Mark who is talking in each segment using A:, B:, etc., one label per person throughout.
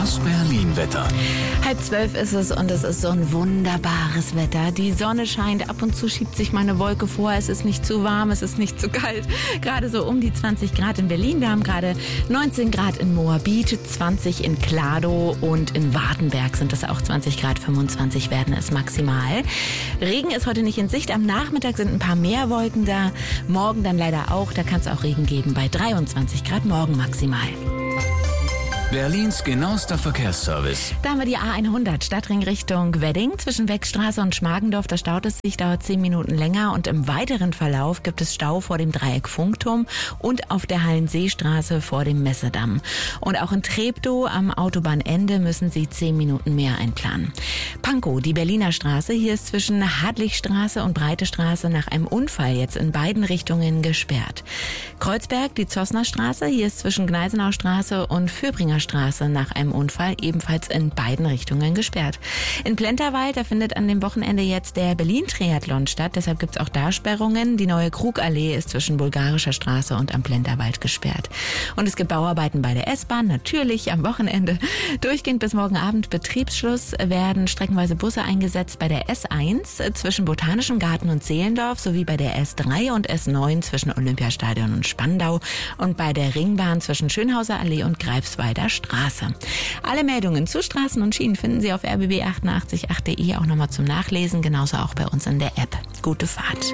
A: Das Berlin-Wetter.
B: 11:30 ist es und es ist so ein wunderbares Wetter. Die Sonne scheint, ab und zu schiebt sich mal eine Wolke vor. Es ist nicht zu warm, es ist nicht zu kalt. Gerade so um die 20 Grad in Berlin. Wir haben gerade 19 Grad in Moabit, 20 in Kladow und in Wartenberg sind es auch 20 Grad, 25 werden es maximal. Regen ist heute nicht in Sicht. Am Nachmittag sind ein paar mehr Wolken da. Morgen dann leider auch. Da kann es auch Regen geben bei 23 Grad morgen maximal.
A: Berlins genauester Verkehrsservice.
B: Da haben wir die A100, Stadtring Richtung Wedding. Zwischen Wegstraße und Schmargendorf, da staut es sich, dauert 10 Minuten länger. Und im weiteren Verlauf gibt es Stau vor dem Dreieck Funkturm und auf der Hallenseestraße vor dem Messedamm. Und auch in Treptow am Autobahnende müssen Sie 10 Minuten mehr einplanen. Pankow, die Berliner Straße. Hier ist zwischen Hartlichstraße und Breite Straße nach einem Unfall jetzt in beiden Richtungen gesperrt. Kreuzberg, die Zossner Straße. Hier ist zwischen Gneisenauer Straße und Fürbringer Straße nach einem Unfall ebenfalls in beiden Richtungen gesperrt. In Plenterwald, da findet an dem Wochenende jetzt der Berlin-Triathlon statt. Deshalb gibt es auch da Sperrungen. Die neue Krugallee ist zwischen Bulgarischer Straße und am Plenterwald gesperrt. Und es gibt Bauarbeiten bei der S-Bahn, natürlich am Wochenende. Durchgehend bis morgen Abend Betriebsschluss werden streckenweise Busse eingesetzt bei der S1 zwischen Botanischem Garten und Zehlendorf sowie bei der S3 und S9 zwischen Olympiastadion und Spandau und bei der Ringbahn zwischen Schönhauser Allee und Greifswalder Straße. Alle Meldungen zu Straßen und Schienen finden Sie auf rbb888.de auch nochmal zum Nachlesen, genauso auch bei uns in der App. Gute Fahrt.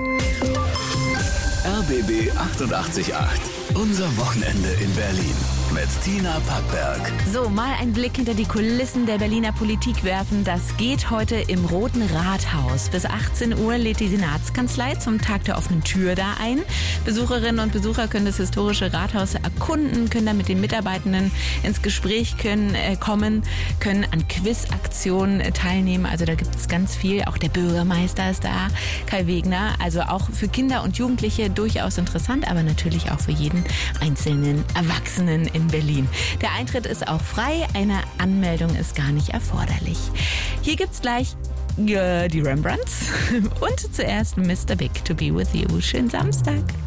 A: RBB 88.8. Unser Wochenende in Berlin mit Tina Packberg.
B: So, mal einen Blick hinter die Kulissen der Berliner Politik werfen. Das geht heute im Roten Rathaus. Bis 18 Uhr lädt die Senatskanzlei zum Tag der offenen Tür da ein. Besucherinnen und Besucher können das historische Rathaus erkunden, können da mit den Mitarbeitenden ins Gespräch kommen, können an Quizaktionen teilnehmen. Also da gibt es ganz viel. Auch der Bürgermeister ist da, Kai Wegner. Also auch für Kinder und Jugendliche durchaus interessant, aber natürlich auch für jeden einzelnen Erwachsenen in Berlin. Der Eintritt ist auch frei, eine Anmeldung ist gar nicht erforderlich. Hier gibt's gleich die Rembrandts und zuerst Mr. Big to be with you. Schönen Samstag.